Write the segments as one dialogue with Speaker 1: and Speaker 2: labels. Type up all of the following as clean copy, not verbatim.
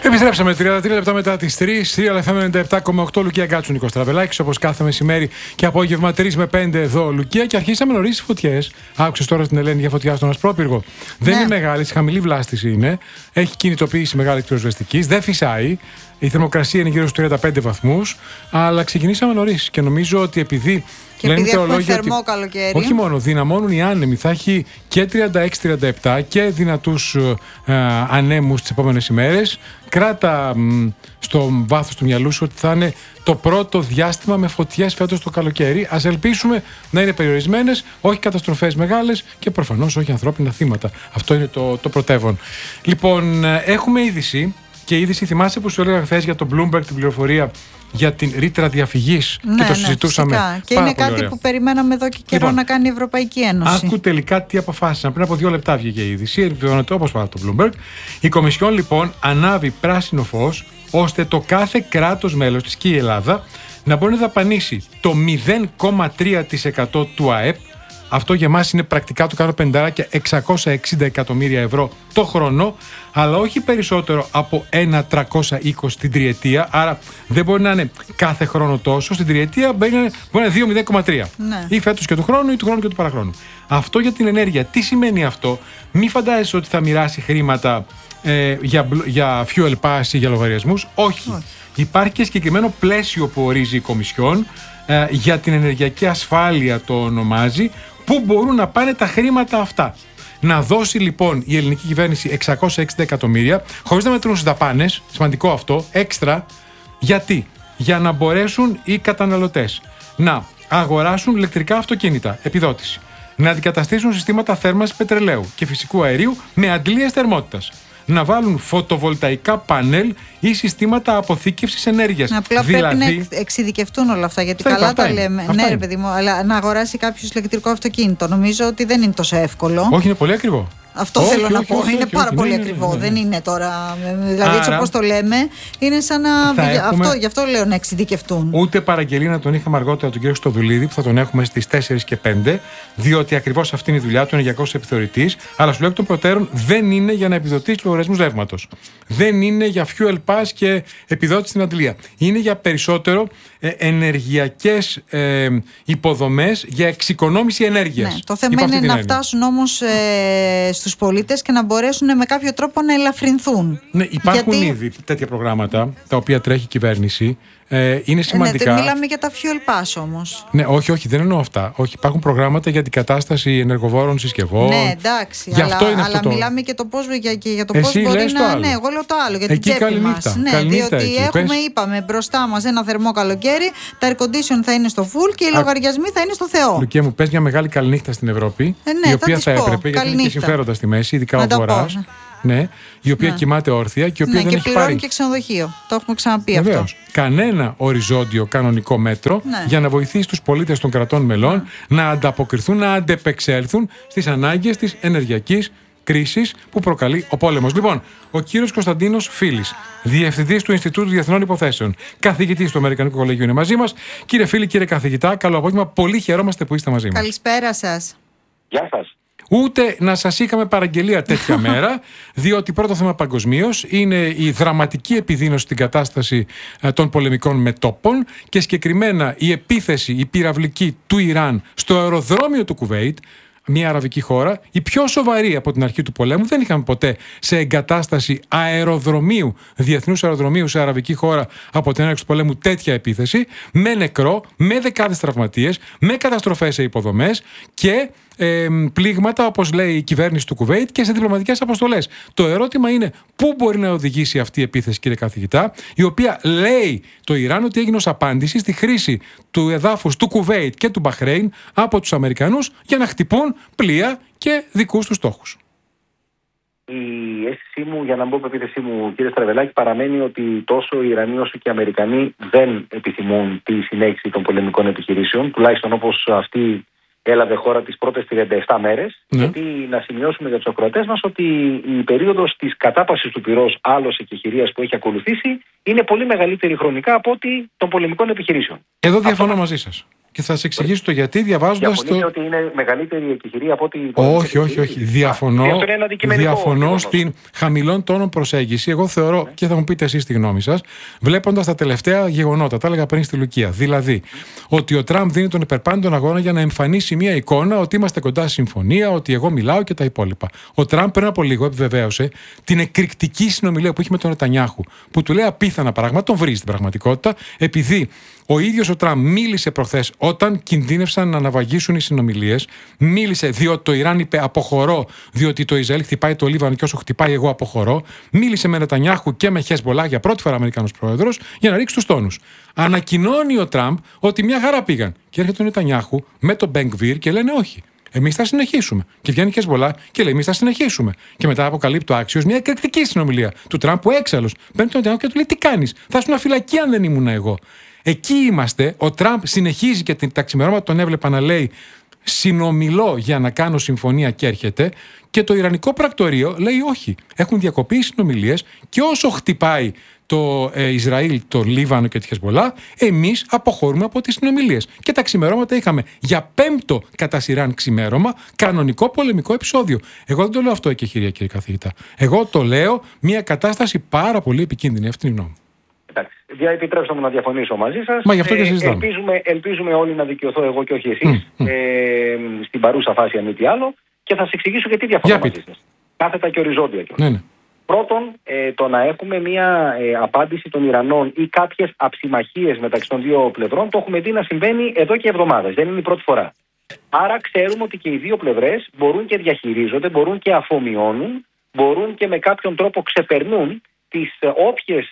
Speaker 1: Επιστρέψαμε 33 λεπτά μετά τις 3. Real FM 97,8. Λουκία Γκάτσου, Νίκος Τραβελάκης, όπως κάθε μεσημέρι και απόγευμα 3 με 5 εδώ, Λουκία. Και αρχίσαμε νωρίς τις φωτιές. Άκουσες τώρα την Ελένη για φωτιά στον Ασπρόπυργο. Δεν είναι μεγάλη, χαμηλή βλάστηση είναι. Έχει κινητοποίηση μεγάλη πυροσβεστικής. Δεν φυσάει. Η θερμοκρασία είναι γύρω στους 35 βαθμούς. Αλλά ξεκινήσαμε νωρίς και νομίζω ότι επειδή.
Speaker 2: Και επειδή έχουμε θερμό καλοκαίρι.
Speaker 1: Όχι μόνο, δυναμώνουν οι άνεμοι. Θα έχει και 36-37 και δυνατούς ανέμους τις επόμενες ημέρες. Κράτα στο βάθος του μυαλού σου ότι θα είναι το πρώτο διάστημα με φωτιές φέτος το καλοκαίρι. Ας ελπίσουμε να είναι περιορισμένες, όχι καταστροφές μεγάλες και προφανώς όχι ανθρώπινα θύματα. Αυτό είναι το πρωτεύον. Λοιπόν, έχουμε είδηση. Και η είδηση, θυμάσαι που σου έλεγα χθες για το Bloomberg την πληροφορία για την ρήτρα διαφυγής και το συζητούσαμε.
Speaker 2: Φυσικά. Και είναι κάτι ωραία που περιμέναμε εδώ και καιρό να κάνει η Ευρωπαϊκή Ένωση.
Speaker 1: Άκου τελικά τι αποφάσισαν. Πριν από 2 λεπτά βγήκε η είδηση, όπως πάρα το Bloomberg. Η Κομισιόν λοιπόν ανάβει πράσινο φως ώστε το κάθε κράτος μέλος της και η Ελλάδα να μπορεί να δαπανίσει το 0,3% του ΑΕΠ. Αυτό για μας είναι πρακτικά, το κάνω πενταράκια, 660 εκατομμύρια ευρώ το χρόνο, αλλά όχι περισσότερο από 1,320 την τριετία. Άρα δεν μπορεί να είναι κάθε χρόνο τόσο. Στην τριετία μπορεί να είναι 2,03.
Speaker 2: Ναι.
Speaker 1: Ή φέτος και του χρόνου ή του χρόνου και του παραχρόνου. Αυτό για την ενέργεια. Τι σημαίνει αυτό? Μη φαντάζεσαι ότι θα μοιράσει χρήματα για fuel pass ή για λογαριασμούς. Όχι. Υπάρχει και συγκεκριμένο πλαίσιο που ορίζει η Κομισιόν για την ενεργειακή ασφάλεια, το ονομάζει. Πού μπορούν να πάνε τα χρήματα αυτά? Να δώσει λοιπόν η ελληνική κυβέρνηση 660 εκατομμύρια, χωρίς να μετρούν στις δαπάνες, σημαντικό αυτό, έξτρα. Γιατί? Για να μπορέσουν οι καταναλωτές να αγοράσουν ηλεκτρικά αυτοκίνητα, επιδότηση, να αντικαταστήσουν συστήματα θέρμανσης πετρελαίου και φυσικού αερίου με αντλίες θερμότητας, να βάλουν φωτοβολταϊκά πάνελ ή συστήματα αποθήκευσης ενέργειας.
Speaker 2: Απλά πρέπει να εξειδικευτούν όλα αυτά, γιατί καλά τα λέμε. Ναι, ρε παιδί μου, αλλά να αγοράσει κάποιος ηλεκτρικό αυτοκίνητο, νομίζω ότι δεν είναι τόσο εύκολο.
Speaker 1: Όχι, είναι πολύ ακριβό.
Speaker 2: Αυτό θέλω να πω. Είναι πάρα πολύ ακριβό. Δεν είναι τώρα. Δηλαδή, έτσι όπως το λέμε, είναι σαν να. Γι' αυτό λέω να εξειδικευτούν.
Speaker 1: Ούτε παραγγελία να τον είχαμε αργότερα τον κύριο Στοδουλίδη, που θα τον έχουμε στις 4 και 5, διότι ακριβώς αυτή είναι η δουλειά του, είναι ενεργειακός επιθεωρητής. Αλλά σου λέω εκ των προτέρων δεν είναι για να επιδοτήσει λογαριασμούς ρεύματος. Δεν είναι για fuel pass και επιδότηση στην αντλία. Είναι για περισσότερο ενεργειακές υποδομές για εξοικονόμηση ενέργειας.
Speaker 2: Ναι, το θέμα είναι να φτάσουν όμως στους πολίτες και να μπορέσουν με κάποιο τρόπο να ελαφρυνθούν.
Speaker 1: Ναι, υπάρχουν ήδη τέτοια προγράμματα τα οποία τρέχει η κυβέρνηση. Είναι σημαντικά.
Speaker 2: Ναι, μιλάμε για τα fuel pass όμως.
Speaker 1: Ναι, όχι, δεν εννοώ αυτά. Όχι, υπάρχουν προγράμματα για την κατάσταση ενεργοβόρων συσκευών.
Speaker 2: Ναι, εντάξει. Αλλά μιλάμε και για το πώς μπορεί να. Ναι, εγώ λέω το άλλο. Για την τσέπη μας. Ναι, διότι έχουμε, είπαμε, μπροστά μας ένα θερμό καλοκαίρι, τα air condition θα είναι στο full και οι λογαριασμοί θα είναι στο Θεό.
Speaker 1: Λουκία μου, πες μια μεγάλη καληνύχτα στην Ευρώπη.
Speaker 2: Ναι,
Speaker 1: η οποία θα έπρεπε, γιατί είναι και συμφέροντα στη μέση, ειδικά ο Βορράς. Ναι, η οποία κοιμάται όρθια και η οποία δεν έχει πάρει.
Speaker 2: Πληρώνει και ξενοδοχείο. Το έχουμε ξαναπεί αυτό.
Speaker 1: Κανένα οριζόντιο κανονικό μέτρο για να βοηθήσει τους πολίτες των κρατών μελών να ανταποκριθούν, να αντεπεξέλθουν στις ανάγκες της ενεργειακής κρίσης που προκαλεί ο πόλεμος. Λοιπόν, ο κύριος Κωνσταντίνος Φίλης, διευθυντής του Ινστιτούτου Διεθνών Υποθέσεων, καθηγητής του Αμερικανικού Κολεγίου, είναι μαζί μας. Κύριε Φίλη, κύριε καθηγητά, καλό απόγευμα. Πολύ χαιρόμαστε που είστε μαζί μας.
Speaker 2: Καλησπέρα σας.
Speaker 3: Γεια σας.
Speaker 1: Ούτε να σας είχαμε παραγγελία τέτοια μέρα, διότι πρώτο θέμα παγκοσμίως είναι η δραματική επιδείνωση στην κατάσταση των πολεμικών μετώπων και συγκεκριμένα η επίθεση, η πυραυλική του Ιράν στο αεροδρόμιο του Κουβέιτ, μια αραβική χώρα, η πιο σοβαρή από την αρχή του πολέμου. Δεν είχαμε ποτέ σε εγκατάσταση αεροδρομίου, διεθνούς αεροδρομίου σε αραβική χώρα από την έναρξη του πολέμου τέτοια επίθεση, με νεκρό, με δεκάδες τραυματίες, με καταστροφές σε υποδομές και πλήγματα, όπως λέει η κυβέρνηση του Κουβέιτ, και σε διπλωματικές αποστολές. Το ερώτημα είναι πού μπορεί να οδηγήσει αυτή η επίθεση, κύριε καθηγητά, η οποία λέει το Ιράν ότι έγινε ως απάντηση στη χρήση του εδάφους του Κουβέιτ και του Μπαχρέιν από τους Αμερικανούς για να χτυπούν πλοία και δικούς τους στόχους.
Speaker 3: Η αίσθησή μου, για να μπω από επίθεσή μου, κύριε Στραβελάκη, παραμένει ότι τόσο οι Ιρανοί όσο και οι Αμερικανοί δεν επιθυμούν τη συνέχιση των πολεμικών επιχειρήσεων, τουλάχιστον όπως αυτή έλαβε χώρα τις πρώτες 37 μέρες.
Speaker 1: Ναι.
Speaker 3: Γιατί να σημειώσουμε για τους ακροατές μας ότι η περίοδος της κατάπαυσης του πυρός, άλωση και χειρίας που έχει ακολουθήσει είναι πολύ μεγαλύτερη χρονικά από ότι των πολεμικών επιχειρήσεων.
Speaker 1: Εδώ διαφωνώ μαζί σας. Και θα σας εξηγήσω το γιατί διαβάζοντας.
Speaker 3: Διαφωνείτε ότι είναι μεγαλύτερη εκεχηρία από ό,τι.
Speaker 1: Όχι. Διαφωνώ στην χαμηλών τόνων προσέγγιση. Εγώ θεωρώ, και θα μου πείτε εσείς τη γνώμη σας, βλέποντας τα τελευταία γεγονότα, τα έλεγα πριν στη Λουκία. Δηλαδή, ότι ο Τραμπ δίνει τον υπερπάντων αγώνα για να εμφανίσει μια εικόνα ότι είμαστε κοντά στη συμφωνία, ότι εγώ μιλάω και τα υπόλοιπα. Ο Τραμπ πριν από λίγο επιβεβαίωσε την εκρηκτική συνομιλία που είχε με τον Νετανιάχου, που του λέει απίθανα πράγματα, τον βρίζει στην πραγματικότητα, επειδή ο ίδιος ο Τραμπ μίλησε προχθές όταν κινδύνευσαν να αναβαγίσουν οι συνομιλίες. Μίλησε διότι το Ιράν είπε αποχωρώ, διότι το Ισραήλ χτυπάει το Λίβανο και όσο χτυπάει εγώ αποχωρώ. Μίλησε με Νετανιάχου και με Χεσμπολάχ για πρώτη φορά Αμερικανός πρόεδρος για να ρίξει τους τόνους. Ανακοινώνει ο Τραμπ ότι μια χαρά πήγαν. Και έρχεται ο Νετανιάχου με τον Μπενγκβίρ και λένε όχι. Εμείς θα συνεχίσουμε. Και βγαίνει η Χεσμπολάχ και λέει: εμείς θα συνεχίσουμε. Και μετά αποκαλύπτει το Axios μια εκρηκτική συνομιλία του Τραμπ που έξαλλος παίρνει τον Νετανιάχου και του λέει: τι κάνεις, θα ήσουν φυλακή αν δεν ήμουν εγώ. Εκεί είμαστε. Ο Τραμπ συνεχίζει και τα ξημερώματα τον έβλεπα να λέει: συνομιλώ για να κάνω συμφωνία και έρχεται. Και το Ιρανικό πρακτορείο λέει: όχι. Έχουν διακοπεί οι συνομιλίες και όσο χτυπάει το Ισραήλ, το Λίβανο και τη Χεσμπολάχ, εμείς αποχωρούμε από τις συνομιλίες. Και τα ξημερώματα είχαμε για 5ο κατά σειράν ξημέρωμα κανονικό πολεμικό επεισόδιο. Εγώ δεν το λέω αυτό εκεχηρία, κύριε καθηγητά. Εγώ το λέω μια κατάσταση πάρα πολύ επικίνδυνη. Αυτή είναι η γνώμη.
Speaker 3: Επιτρέψτε μου να διαφωνήσω μαζί σας.
Speaker 1: Μα γι' αυτό και συζητάμε.
Speaker 3: Ελπίζουμε όλοι να δικαιωθώ εγώ και όχι εσείς στην παρούσα φάση, αν μη τι άλλο, και θα σας εξηγήσω γιατί διαφωνώ μαζί σας. Κάθετα και οριζόντια κιόλας. Ναι. Πρώτον, το να έχουμε μια απάντηση των Ιρανών ή κάποιες αψημαχίες μεταξύ των δύο πλευρών, το έχουμε δει να συμβαίνει εδώ και εβδομάδες. Δεν είναι η πρώτη φορά. Άρα ξέρουμε ότι και οι δύο πλευρές μπορούν και διαχειρίζονται, μπορούν και αφομοιώνουν, μπορούν και με κάποιον τρόπο ξεπερνούν τις όποιες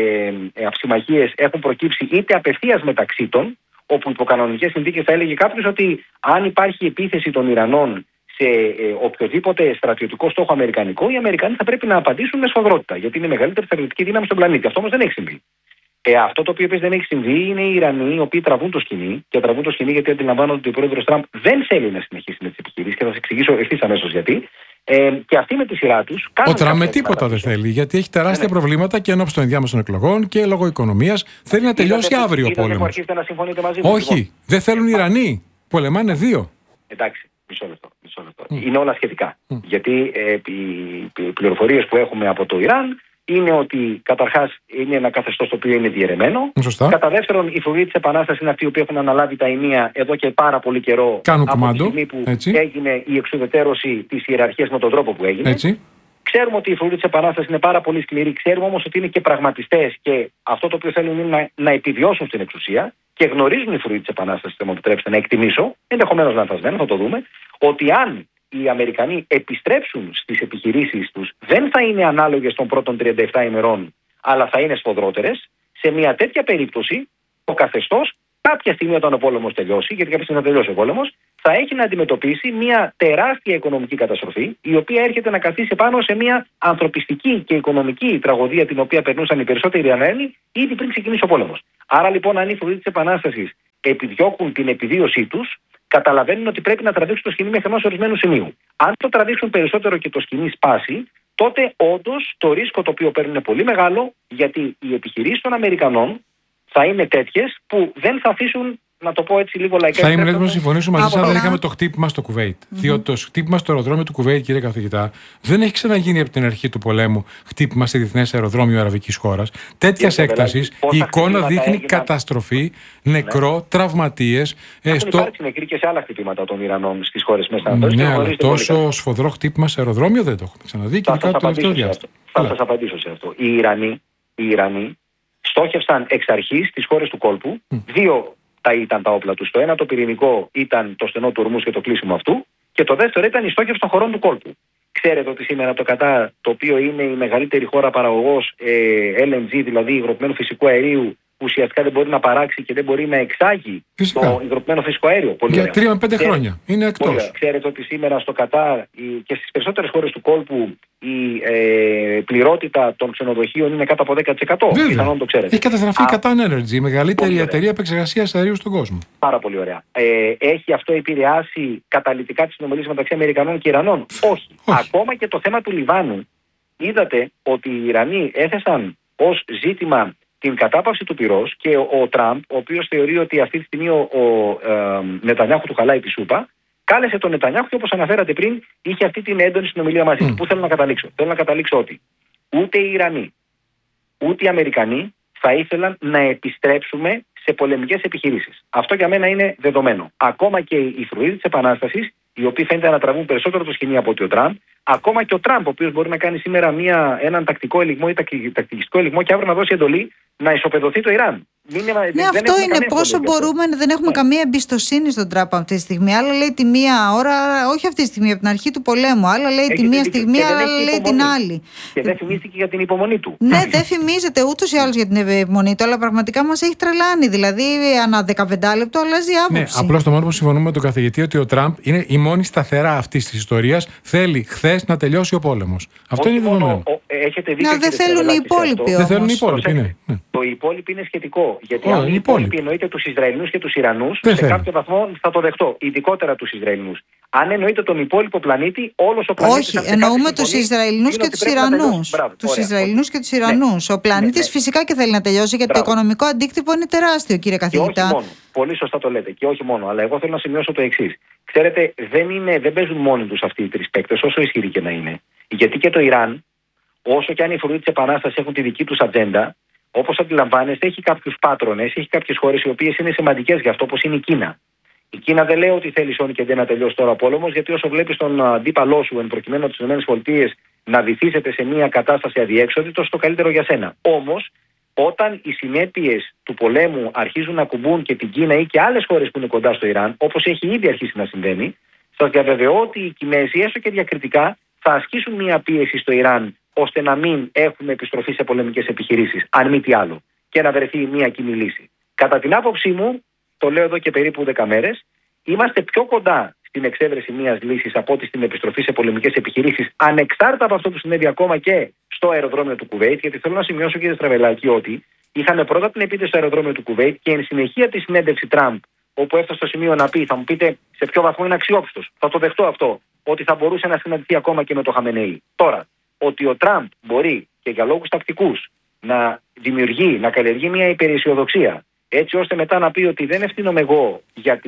Speaker 3: αψημαχίες έχουν προκύψει είτε απευθείας μεταξύ των, όπου υπό κανονικές συνθήκες θα έλεγε κάποιος ότι αν υπάρχει επίθεση των Ιρανών σε οποιοδήποτε στρατιωτικό στόχο αμερικανικό, οι Αμερικανοί θα πρέπει να απαντήσουν με σφοδρότητα, γιατί είναι η μεγαλύτερη στρατιωτική δύναμη στον πλανήτη. Αυτό όμως δεν έχει συμβεί. Αυτό το οποίο επίσης δεν έχει συμβεί είναι οι Ιρανοί, οι οποίοι τραβούν το σκηνή, και τραβούν το σκηνή γιατί αντιλαμβάνονται ότι ο πρόεδρος Τραμπ δεν θέλει να συνεχίσει με τις επιχειρήσεις, και θα σας εξηγήσω ευθύς αμέσως γιατί. Και αυτοί με τη σειρά τους.
Speaker 1: Ο Τραμπ με τίποτα δεν θέλει, γιατί έχει τεράστια προβλήματα και ενώπιση των ενδιάμεσων εκλογών και λόγω οικονομίας. Θέλει να τελειώσει αύριο ο πόλεμος.
Speaker 3: Αρχίσετε να συμφωνείτε μαζί μου.
Speaker 1: Όχι, δεν θέλουν οι Ιρανοί. Πολεμάνε δύο.
Speaker 3: Εντάξει, μισό λεπτό. Είναι όλα σχετικά. Γιατί οι πληροφορίες που έχουμε από το Ιράν είναι ότι καταρχάς είναι ένα καθεστώς το οποίο είναι διαιρεμένο.
Speaker 1: Σωστά.
Speaker 3: Κατά δεύτερον, οι φοβοί της Επανάστασης είναι αυτοί που έχουν αναλάβει τα ενία εδώ και πάρα πολύ καιρό.
Speaker 1: Κάνουν
Speaker 3: από
Speaker 1: κουμάντο.
Speaker 3: τη στιγμή που
Speaker 1: Έτσι.
Speaker 3: έγινε η εξουδετερώση της ιεραρχίας με τον τρόπο που έγινε.
Speaker 1: Έτσι.
Speaker 3: Ξέρουμε ότι οι φοβοί της Επανάστασης είναι πάρα πολύ σκληροί. Ξέρουμε όμως ότι είναι και πραγματιστές και αυτό το οποίο θέλουν είναι να επιβιώσουν στην εξουσία. Και γνωρίζουν οι φοβοί της Επανάστασης, θα μου επιτρέψετε να εκτιμήσω, ενδεχομένως λανθασμένο, θα το δούμε, ότι αν οι Αμερικανοί επιστρέψουν στις επιχειρήσεις τους, δεν θα είναι ανάλογες των πρώτων 37 ημερών, αλλά θα είναι σφοδρότερες. Σε μια τέτοια περίπτωση, το καθεστώς, κάποια στιγμή όταν ο πόλεμος τελειώσει, γιατί κάποια στιγμή θα τελειώσει ο πόλεμος, θα έχει να αντιμετωπίσει μια τεράστια οικονομική καταστροφή, η οποία έρχεται να καθίσει πάνω σε μια ανθρωπιστική και οικονομική τραγωδία, την οποία περνούσαν οι περισσότεροι Ιραναίοι ήδη πριν ξεκινήσει ο πόλεμος. Άρα λοιπόν, αν οι φοβοί της Επανάστασης επιδιώκουν την επιβίωσή τους, καταλαβαίνουν ότι πρέπει να τραβήξουν το σκηνή μέχρι ενός ορισμένου σημείου. Αν το τραβήξουν περισσότερο και το σκηνή σπάσει, τότε όντως το ρίσκο το οποίο παίρνουν είναι πολύ μεγάλο, γιατί οι επιχειρήσεις των Αμερικανών θα είναι τέτοιες που δεν θα αφήσουν, να το πω έτσι λίγο λαϊκά.
Speaker 1: Θα ήμουν έτοιμος να συμφωνήσω μαζί σας αν δεν είχαμε το χτύπημα στο Κουβέιτ. Διότι το χτύπημα στο αεροδρόμιο του Κουβέιτ, κύριε καθηγητά, δεν έχει ξαναγίνει από την αρχή του πολέμου χτύπημα σε διεθνές αεροδρόμιο αραβικής χώρας. Τέτοιας έκτασης, η εικόνα δείχνει καταστροφή, νεκρό, τραυματίες.
Speaker 3: Έχουν υπάρξει νεκροί και σε άλλα χτυπήματα των Ιρανών στις χώρες Μέσης Ανατολής.
Speaker 1: Ναι, αλλά τόσο σφοδρό χτύπημα σε αεροδρόμιο δεν το έχουμε ξαναδεί και ειδικά το τελευταίο διάστημα.
Speaker 3: Θα σας απαντήσω σε αυτό. Οι Ιρανοί στόχευσαν εξ αρχής τις χώρες του κόλπου. Δύο ήταν τα όπλα τους. Το ένα, το πυρηνικό, ήταν το στενό του Ορμούς και το κλείσιμο αυτού. Και το δεύτερο ήταν η στόχευση των χωρών του κόλπου. Ξέρετε ότι σήμερα το Κατάρ, το οποίο είναι η μεγαλύτερη χώρα παραγωγός LNG, δηλαδή υγροποιημένου φυσικού αερίου, ουσιαστικά δεν μπορεί να παράξει και δεν μπορεί να εξάγει το υγροποιημένο φυσικό αέριο. Πολύ
Speaker 1: για 3 με 5 χρόνια. Είναι εκτός.
Speaker 3: Ξέρετε ότι σήμερα στο Κατάρ και στις περισσότερες χώρες του κόλπου η πληρότητα των ξενοδοχείων είναι κάτω από 10%. Πιθανόν το ξέρετε.
Speaker 1: Έχει καταστραφεί η Qatar Energy, η μεγαλύτερη εταιρεία επεξεργασίας αερίου στον κόσμο.
Speaker 3: Πάρα πολύ ωραία. Έχει αυτό επηρεάσει καταλυτικά τις συνομιλίες μεταξύ Αμερικανών και Ιρανών? Όχι. Ακόμα και το θέμα του Λιβάνου. Είδατε ότι οι Ιρανοί έθεσαν ως ζήτημα την κατάπαυση του πυρός και ο Τραμπ, ο οποίος θεωρεί ότι αυτή τη στιγμή ο Νετανιάχου του χαλάει τη σούπα, κάλεσε τον Νετανιάχου και όπως αναφέρατε πριν, είχε αυτή την έντονη συνομιλία μαζί του. Πού θέλω να καταλήξω? Θέλω να καταλήξω ότι ούτε οι Ιρανοί ούτε οι Αμερικανοί θα ήθελαν να επιστρέψουμε σε πολεμικές επιχειρήσεις. Αυτό για μένα είναι δεδομένο. Ακόμα και οι φρουροί της Επανάστασης, οι οποίοι φαίνεται να τραβούν περισσότερο το σκηνή από ότι ο Τραμπ, ακόμα και ο Τραμπ, ο οποίος μπορεί να κάνει σήμερα έναν τακτικό ελιγμό ή τακτικιστικό ελιγμό και αύριο να δώσει εντολή να ισοπεδωθεί το Ιράν.
Speaker 2: Αυτό είναι πόσο μπορούμε, δεν έχουμε καμία εμπιστοσύνη στον Τραμπ αυτή τη στιγμή. Άλλα λέει τη μία ώρα, όχι αυτή τη στιγμή, από την αρχή του πολέμου. Άλλα λέει τη μία στιγμή, άλλα λέει την άλλη.
Speaker 3: Και δεν φημίστηκε για την υπομονή του.
Speaker 2: Ναι, δεν φημίζεται ούτως ή άλλως για την υπομονή του, αλλά πραγματικά μας έχει τρελάνει. Δηλαδή, ανά 15 λεπτό αλλάζει άποψη.
Speaker 1: Ναι, απλώς το μόνο που συμφωνούμε με τον καθηγητή ότι ο Τραμπ είναι η μόνη σταθερά αυτή τη ιστορία. Θέλει χθες να τελειώσει ο πόλεμος. Αυτό είναι δεδομένο.
Speaker 2: Δεν θέλουν οι υπόλοιποι.
Speaker 1: Δεν θέλουν οι υπόλοιποι, ναι.
Speaker 3: Το υπόλοιποι είναι σχετικό. Γιατί αν οι υπόλοιποι εννοείται τους Ισραηλινούς και τους Ιρανούς, σε κάποιο βαθμό θα το δεχτώ. Ειδικότερα τους Ισραηλινούς. Αν εννοείται τον υπόλοιπο πλανήτη, όλος ο πλανήτης.
Speaker 2: Όχι, εννοούμε τους Ισραηλινούς και τους Ιρανούς. Τους Ισραηλινούς και τους Ιρανούς. Ο πλανήτης φυσικά και θέλει να τελειώσει, γιατί το οικονομικό αντίκτυπο είναι τεράστιο, κύριε καθηγητά.
Speaker 3: Και όχι μόνο. Πολύ σωστά το λέτε. Και όχι μόνο. Αλλά εγώ θέλω να σημειώσω το εξής. Ξέρετε, δεν παίζουν μόνοι τους αυτοί οι τρεις παίκτες, όσο ισχυροί και να είναι. Γιατί και το Ιράν, όσο και αν οι φρουροί της Επανάστασης έχουν τη δική τους ατζέντα, όπως αντιλαμβάνεστε, έχει κάποιους πάτρονες, έχει κάποιες χώρες οι οποίες είναι σημαντικές γι' αυτό, όπως είναι η Κίνα. Η Κίνα δεν λέει ότι θέλει σώνει και δεν να τελειώσει τώρα ο πόλεμος, γιατί όσο βλέπει τον αντίπαλό σου, εν προκειμένου από τις ΗΠΑ, να βυθίζεται σε μια κατάσταση αδιέξοδη, τόσο το καλύτερο για σένα. Όμως, όταν οι συνέπειες του πολέμου αρχίζουν να κουμπούν και την Κίνα ή και άλλες χώρες που είναι κοντά στο Ιράν, όπως έχει ήδη αρχίσει να συμβαίνει, σας διαβεβαιώ ότι οι Κινέζοι, έστω και διακριτικά, θα ασκήσουν μια πίεση στο Ιράν, ώστε να μην έχουμε επιστροφή σε πολεμικές επιχειρήσεις, αν μη τι άλλο, και να βρεθεί μια κοινή λύση. Κατά την άποψή μου, το λέω εδώ και περίπου 10 μέρες, είμαστε πιο κοντά στην εξέβρεση μιας λύσης από ότι στην επιστροφή σε πολεμικές επιχειρήσεις, ανεξάρτητα από αυτό που συνέβη ακόμα και στο αεροδρόμιο του Κουβέιτ, γιατί θέλω να σημειώσω, κύριε Στραβελάκη, ότι είχαμε πρώτα την επίθεση στο αεροδρόμιο του Κουβέιτ και εν συνεχεία τη συνέντευξη Τραμπ, όπου έφτασε στο σημείο να πει, θα μου πείτε σε ποιο βαθμό είναι αξιόπιστος. Θα το δεχτώ αυτό, ότι θα μπορούσε να συναντηθεί ακόμα και με το Χαμενεή. Τώρα, ότι ο Τραμπ μπορεί και για λόγους τακτικούς να δημιουργεί, να καλλιεργεί μια υπεραισιοδοξία, έτσι ώστε μετά να πει ότι δεν ευθύνομαι εγώ για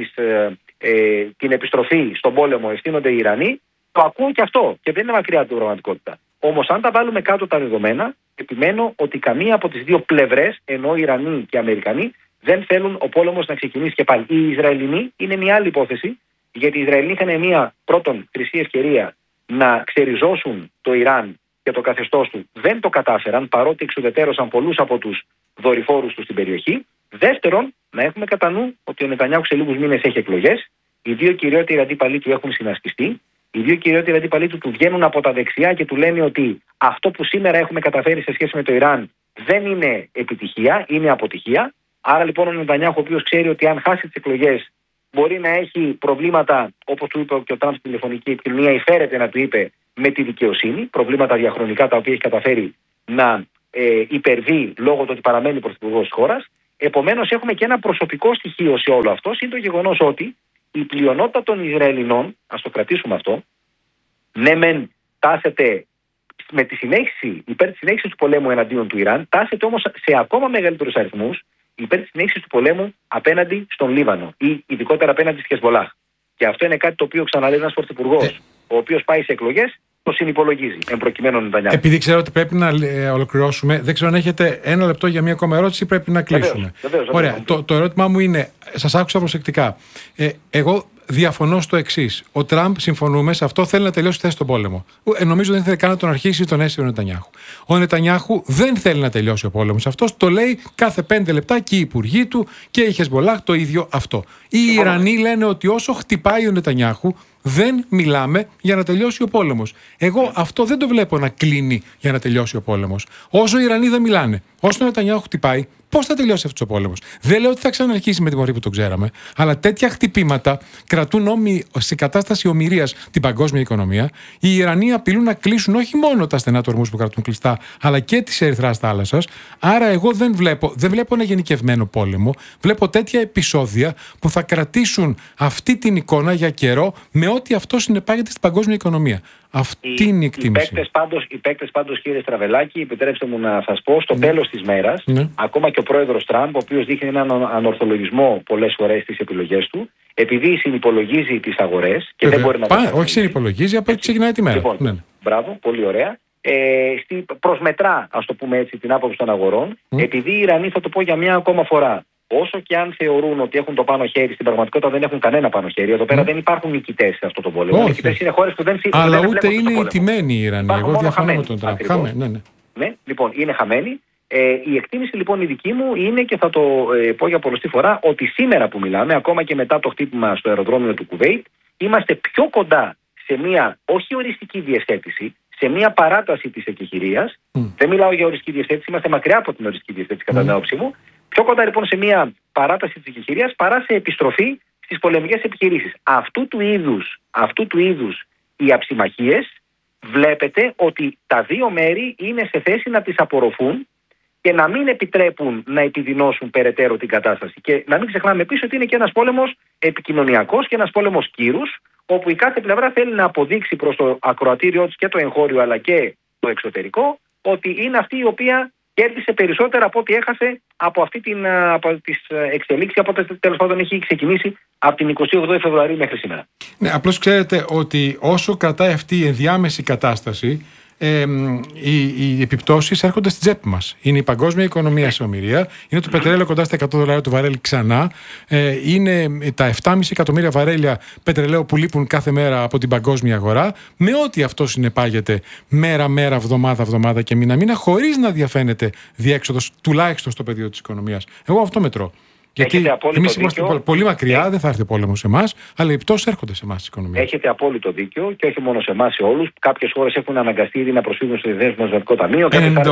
Speaker 3: την επιστροφή στον πόλεμο, ευθύνονται οι Ιρανοί, το ακούω και αυτό και δεν είναι μακριά από την πραγματικότητα. Όμως, αν τα βάλουμε κάτω τα δεδομένα, επιμένω ότι καμία από τις δύο πλευρές, ενώ οι Ιρανοί και οι Αμερικανοί, δεν θέλουν ο πόλεμος να ξεκινήσει και πάλι. Οι Ισραηλινοί είναι μια άλλη υπόθεση, γιατί οι Ισραηλινοί είχαν μια πρώτον χρυσή ευκαιρία να ξεριζώσουν το Ιράν και το καθεστώς του. Δεν το κατάφεραν, παρότι εξουδετερώσαν πολλούς από τους δορυφόρους του στην περιοχή. Δεύτερον, να έχουμε κατά νου ότι ο Νετανιάχου σε λίγους μήνες έχει εκλογές. Οι δύο κυριότεροι αντίπαλοι του έχουν συνασπιστεί. Οι δύο κυριότεροι αντίπαλοι του βγαίνουν από τα δεξιά και του λένε ότι αυτό που σήμερα έχουμε καταφέρει σε σχέση με το Ιράν δεν είναι επιτυχία, είναι αποτυχία. Άρα λοιπόν ο Νετανιάχου, ο οποίος ξέρει ότι αν χάσει τις εκλογές μπορεί να έχει προβλήματα, όπως του είπε και ο Τραμπ στην τηλεφωνική επικοινωνία, υφέρεται να του είπε, με τη δικαιοσύνη, προβλήματα διαχρονικά τα οποία έχει καταφέρει να υπερβεί λόγω του ότι παραμένει πρωθυπουργός της χώρας. Επομένως, έχουμε και ένα προσωπικό στοιχείο σε όλο αυτό, είναι το γεγονός ότι η πλειονότητα των Ισραηλινών, ας το κρατήσουμε αυτό, ναι, μεν τάσεται με τη συνέχιση, υπέρ της συνέχισης του πολέμου εναντίον του Ιράν, τάσεται όμως σε ακόμα μεγαλύτερους αριθμούς υπέρ της συνέχισης του πολέμου απέναντι στον Λίβανο ή ειδικότερα απέναντι στη Χεσμολάχ. Και αυτό είναι κάτι το οποίο ξαναλέει ένας πρωθυπουργός, ο οποίος πάει σε εκλογές, το συνυπολογίζει εν προκειμένου Νετανιάχου.
Speaker 1: Επειδή ξέρω ότι πρέπει να ολοκληρώσουμε, δεν ξέρω αν έχετε ένα λεπτό για μια ακόμα ερώτηση ή πρέπει να κλείσουμε.
Speaker 3: Βεβαίως.
Speaker 1: Ωραία. Το ερώτημά μου είναι, σας άκουσα προσεκτικά. Εγώ διαφωνώ στο εξής. Ο Τραμπ, συμφωνούμε σε αυτό, θέλει να τελειώσει θέση στον πόλεμο. Νομίζω δεν θέλει καν να τον αρχίσει τον έσυρο Νετανιάχου. Ο Νετανιάχου δεν θέλει να τελειώσει ο πόλεμος. Αυτό το λέει κάθε 5 λεπτά και οι υπουργοί του και η Χεσμολάχ το ίδιο αυτό. Οι Ιρανοί λένε ότι όσο χτυπάει ο Νετανιάχου, δεν μιλάμε για να τελειώσει ο πόλεμος. Εγώ αυτό δεν το βλέπω να κλείνει για να τελειώσει ο πόλεμος. Όσο οι Ιρανοί δεν μιλάνε, όσο ο Νετανιάχου χτυπάει, πώς θα τελειώσει αυτός ο πόλεμος? Δεν λέω ότι θα ξαναρχίσει με τη μορφή που τον ξέραμε, αλλά τέτοια χτυπήματα κρατούν σε κατάσταση ομηρίας την παγκόσμια οικονομία. Οι Ιρανοί απειλούν να κλείσουν όχι μόνο τα στενά του ορμούς που κρατούν κλειστά, αλλά και της Ερυθράς θάλασσας. Άρα, εγώ δεν βλέπω ένα γενικευμένο πόλεμο. Βλέπω τέτοια επεισόδια που θα κρατήσουν αυτή την εικόνα για καιρό, με ό,τι αυτό συνεπάγεται στην παγκόσμια οικονομία. Αυτή είναι η εκτίμηση.
Speaker 3: Οι παίκτες πάντως, κύριε Στραβελάκη, επιτρέψτε μου να σας πω, στο τέλος της μέρας, ακόμα και ο πρόεδρος Τραμπ, ο οποίος δείχνει έναν ανορθολογισμό πολλές φορές στις επιλογές του, επειδή συνυπολογίζει τις αγορές και δεν μπορεί να
Speaker 1: όχι συνυπολογίζει, απλά ξεκινάει τη μέρα.
Speaker 3: Λοιπόν, μπράβο, πολύ ωραία. Προσμετρά, ας το πούμε έτσι, την άποψη των αγορών, επειδή οι Ιρανοί, θα το πω για μια ακόμα φορά, όσο και αν θεωρούν ότι έχουν το πάνω χέρι, στην πραγματικότητα δεν έχουν κανένα πάνω χέρι. Εδώ πέρα δεν υπάρχουν νικητές σε αυτό το πόλεμο. Οι νικητές είναι χώρες που δεν
Speaker 1: αλλά ούτε είναι ηττημένοι οι Ιρανοί. Εγώ διαφωνώ με τον Τραμπ.
Speaker 3: Ναι, λοιπόν, είναι χαμένοι. Η εκτίμηση λοιπόν η δική μου είναι, και θα το πω για πολλωστή φορά, ότι σήμερα που μιλάμε, ακόμα και μετά το χτύπημα στο αεροδρόμιο του Κουβέιτ, είμαστε πιο κοντά σε μια όχι οριστική διευθέτηση, σε μια παράταση της εκεχηρίας. Δεν μιλάω για οριστική διευθέτηση, είμαστε μακριά από την οριστική διευθέτηση κατά την άποψή μου. Πιο κοντά λοιπόν σε μια παράταση της εκεχηρίας παρά σε επιστροφή στις πολεμικές επιχειρήσεις. Αυτού του είδους οι αψημαχίες, βλέπετε ότι τα δύο μέρη είναι σε θέση να τις απορροφούν και να μην επιτρέπουν να επιδεινώσουν περαιτέρω την κατάσταση. Και να μην ξεχνάμε επίσης ότι είναι και ένας πόλεμος επικοινωνιακός και ένας πόλεμος κύρους, όπου η κάθε πλευρά θέλει να αποδείξει προς το ακροατήριό της και το εγχώριο αλλά και το εξωτερικό ότι είναι αυτή η οποία κέρδισε περισσότερα από ό,τι έχασε από τις εξελίξεις, από ό,τι τέλος πάντων έχει ξεκινήσει από την 28 Φεβρουαρίου μέχρι σήμερα.
Speaker 1: Ναι, απλώς ξέρετε ότι όσο κρατάει αυτή η ενδιάμεση κατάσταση, οι επιπτώσεις έρχονται στην τσέπη μας. Είναι η παγκόσμια οικονομία σε ομοιρία, είναι το πετρέλαιο κοντά στα $100 το βαρέλι ξανά, είναι τα 7,5 εκατομμύρια βαρέλια πετρελαίου που λείπουν κάθε μέρα από την παγκόσμια αγορά, με ό,τι αυτό συνεπάγεται μέρα-μέρα, εβδομάδα-εβδομάδα και μήνα-μήνα, χωρίς να διαφαίνεται διέξοδος, τουλάχιστον στο πεδίο της οικονομίας. Εγώ αυτό μετρώ. Γιατί εμείς είμαστε πολύ μακριά, δεν θα έρθει πόλεμο σε εμάς, αλλά οι επιπτώσεις έρχονται σε εμάς στην οικονομία.
Speaker 3: Έχετε απόλυτο δίκιο και όχι μόνο σε εμάς, σε όλους. Κάποιες χώρες έχουν αναγκαστεί ήδη να προσφύγουν στο Διεθνές Νομισματικό Ταμείο.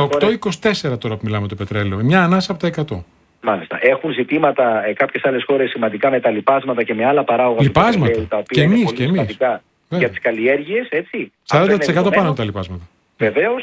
Speaker 1: 98-24 τώρα που μιλάμε το πετρέλαιο. Μια ανάσα από τα 100.
Speaker 3: Μάλιστα. Έχουν ζητήματα κάποιες άλλες χώρες σημαντικά με τα λιπάσματα και με άλλα παράγωγα.
Speaker 1: Λιπάσματα.
Speaker 3: Τα οποία είναι πολύ σημαντικά για τις καλλιέργειες, έτσι.
Speaker 1: 40% πάνω από τα λιπάσματα.
Speaker 3: Βεβαίως,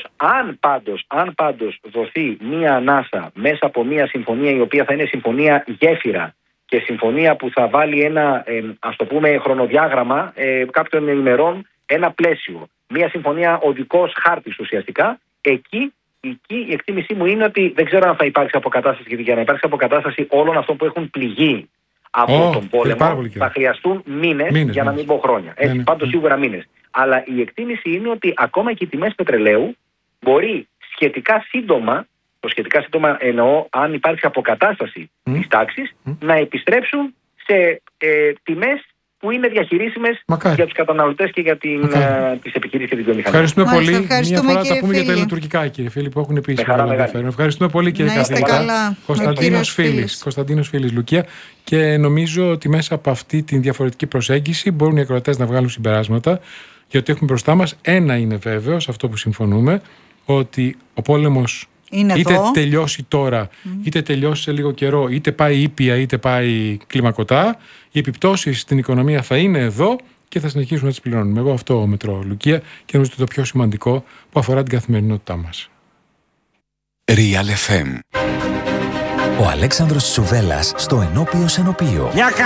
Speaker 3: αν πάντως δοθεί μία ανάσα μέσα από μία συμφωνία η οποία θα είναι συμφωνία γέφυρα και συμφωνία που θα βάλει ένα, ας το πούμε, χρονοδιάγραμμα κάποιων ημερών, ένα πλαίσιο, μία συμφωνία οδικός χάρτης ουσιαστικά, εκεί η εκτίμησή μου είναι ότι δεν ξέρω αν θα υπάρξει αποκατάσταση, γιατί για να υπάρξει αποκατάσταση όλων αυτών που έχουν πληγεί από τον πόλεμο θα χρειαστούν μήνες, για να μην πω χρόνια. Πάντως σίγουρα μήνες. Αλλά η εκτίμηση είναι ότι ακόμα και οι τιμές πετρελαίου μπορεί σχετικά σύντομα, το σχετικά σύντομα εννοώ αν υπάρξει αποκατάσταση της τάξης, να επιστρέψουν σε τιμές που είναι διαχειρίσιμες για τους καταναλωτές και για τις επιχειρήσεις και την βιομηχανία.
Speaker 1: Ευχαριστούμε πολύ. Μια φορά θα πούμε για τα ελληνοτουρκικά, κύριε Φίλη, που έχουν επίσης μεγάλο ενδιαφέρον. Ευχαριστούμε πολύ, κύριε καθηγητά. Κωνσταντίνος Φίλης, Λουκία. Και νομίζω ότι μέσα από αυτή την διαφορετική προσέγγιση μπορούν οι ακροατές να βγάλουν συμπεράσματα. Γιατί έχουμε μπροστά μας, ένα είναι βέβαιο, σε αυτό που συμφωνούμε, ότι ο πόλεμος είτε τελειώσει τώρα, είτε τελειώσει σε λίγο καιρό, είτε πάει ήπια, είτε πάει κλιμακωτά, οι επιπτώσεις στην οικονομία θα είναι εδώ και θα συνεχίσουμε να τις πληρώνουμε. Εγώ αυτό μετρώ, Λουκία, και νομίζω ότι το πιο σημαντικό που αφορά την καθημερινότητά μας.
Speaker 4: Real FM. Ο Αλέξανδρος Τσουβέλλας στο Ενώπιος Ενωπείο.